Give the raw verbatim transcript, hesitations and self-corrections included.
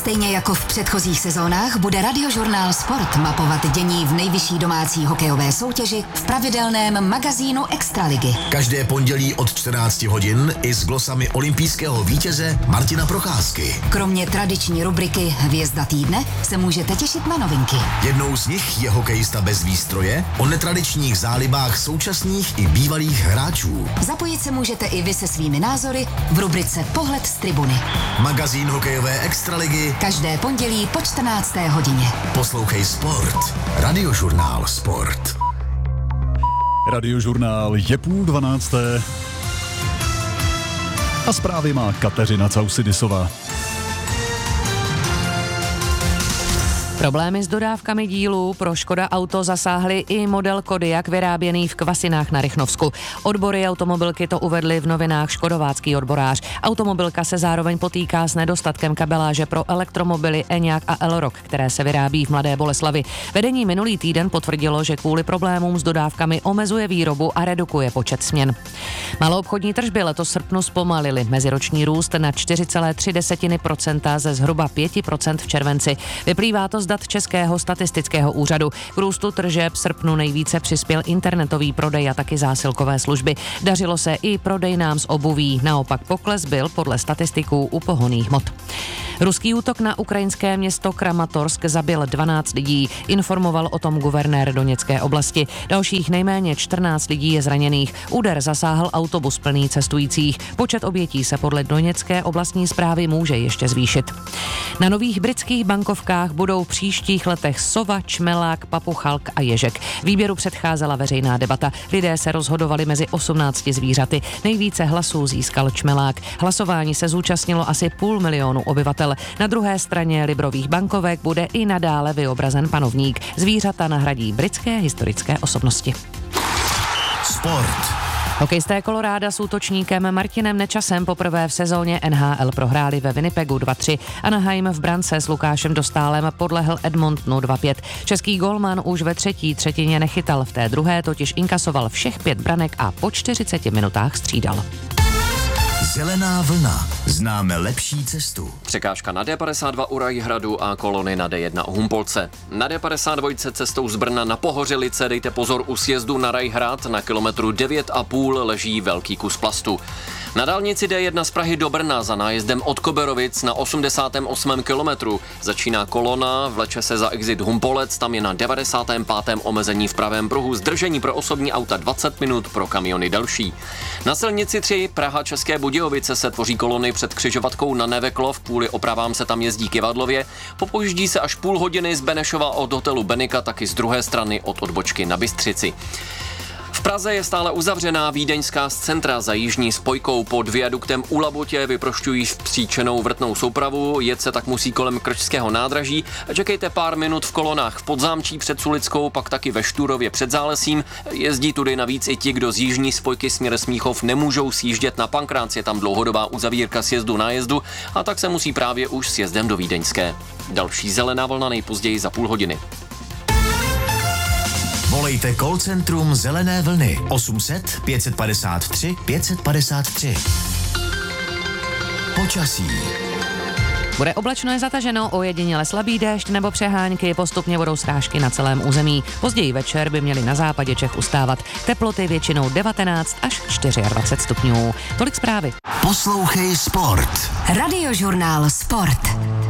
Stejně jako v předchozích sezónách bude Radiožurnál Sport mapovat dění v nejvyšší domácí hokejové soutěži v pravidelném magazínu Extraligy. Každé pondělí od čtrnácti hodin i s glosami olympijského vítěze Martina Procházky. Kromě tradiční rubriky Hvězda týdne se můžete těšit na novinky. Jednou z nich je hokejista bez výstroje o netradičních zálibách současných i bývalých hráčů. Zapojit se můžete i vy se svými názory v rubrice Pohled z tribuny. Magazín hokejové Extraligy Každé pondělí po čtrnácté hodině. Poslouchej Sport. Radiožurnál Sport. Radiožurnál je půl dvanácté a zprávy má Kateřina Causidisová. Problémy s dodávkami dílů pro Škoda Auto zasáhly i model Kodiaq vyráběný v Kvasinách na Rychnovsku. Odbory automobilky to uvedly v novinách Škodovácký odborář. Automobilka se zároveň potýká s nedostatkem kabeláže pro elektromobily Enyaq a Elrock, které se vyrábí v Mladé Boleslavi. Vedení minulý týden potvrdilo, že kvůli problémům s dodávkami omezuje výrobu a redukuje počet směn. Maloobchodní tržby letos srpnu zpomalily. Meziroční růst na čtyři celé tři procenta ze zhruba pět procent v červenci. Vyplývá to z dat Českého statistického úřadu. K růstu tržeb v srpnu nejvíce přispěl internetový prodej a taky zásilkové služby. Dařilo se i prodejnám z obuví. Naopak pokles byl podle statistiků u pohonných hmot. Ruský útok na ukrajinské město Kramatorsk zabil dvanáct lidí, informoval o tom guvernér Doněcké oblasti. Dalších nejméně čtrnáct lidí je zraněných. Úder zasáhl autobus plný cestujících. Počet obětí se podle Doněcké oblastní správy může ještě zvýšit. Na nových britských bankovkách budou v příštích letech sova, čmelák, papuchalk a ježek. Výběru předcházela veřejná debata. Lidé se rozhodovali mezi osmnácti zvířaty. Nejvíce hlasů získal čmelák. Hlasování se zúčastnilo asi půl milionu obyvatel. Na druhé straně librových bankovek bude i nadále vyobrazen panovník. Zvířata nahradí britské historické osobnosti. Sport. Hokejisté Koloráda s útočníkem Martinem Nečasem poprvé v sezóně N H L prohráli ve Winnipegu dva tři. Anaheim v brance s Lukášem Dostálem podlehl Edmontonu dva pět. Český gólman už ve třetí třetině nechytal, v té druhé totiž inkasoval všech pět branek a po čtyřiceti minutách střídal. Zelená vlna. Známe lepší cestu. Překážka na D padesát dva u Rajhradu a kolony na D jedna u Humpolce. Na D padesát dva cestou z Brna na Pohořelice dejte pozor u sjezdu na Rajhrad, na kilometru devět a půl leží velký kus plastu. Na dálnici D jedna z Prahy do Brna za nájezdem od Koberovic na osmdesátém osmém kilometru začíná kolona, vleče se za exit Humpolec, tam je na devadesátém pátém omezení v pravém pruhu, zdržení pro osobní auta dvacet minut, pro kamiony delší. Na silnici tři Praha České Budějovice se tvoří kolony před křižovatkou na Neveklov, kvůli opravám se tam jezdí Kivadlově, popojíždí se až půl hodiny z Benešova od hotelu Benika, taky z druhé strany od odbočky na Bystřici. V Praze je stále uzavřená vídeňská centra za jižní spojkou. Pod viaduktem u Labutě vyprošťují vstříčenou vrtnou soupravu, jet se tak musí kolem Krčského nádraží. Čekejte pár minut v kolonách v Podzámčí před Sulickou, pak taky ve Štúrově před Zálesím. Jezdí tudy navíc i ti, kdo z jižní spojky směr Smíchov nemůžou sjíždět na Pankrác, je tam dlouhodobá uzavírka sjezdu nájezdu a tak se musí právě už sjezdem do Vídeňské. Další zelená vlna nejpozději za půl hodiny. Volejte call centrum Zelené vlny osm set pět padesát tři pět padesát tři. Počasí. Bude oblačno, je zataženo, ojediněle slabý déšť nebo přehánky, postupně budou srážky na celém území. Později večer by měly na západě Čech ustávat. Teploty většinou devatenáct až dvacet čtyři stupňů. Tolik zprávy. Poslouchej Sport. Radiožurnál Sport.